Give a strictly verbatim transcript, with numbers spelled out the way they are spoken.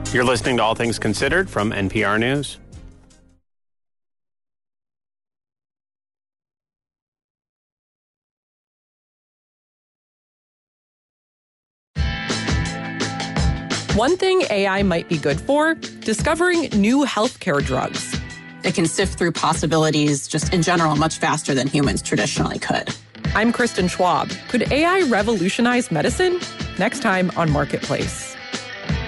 You're listening to All Things Considered from N P R News. One thing A I might be good for, discovering new healthcare drugs. It can sift through possibilities just in general much faster than humans traditionally could. I'm Kristen Schwab. Could A I revolutionize medicine? Next time on Marketplace.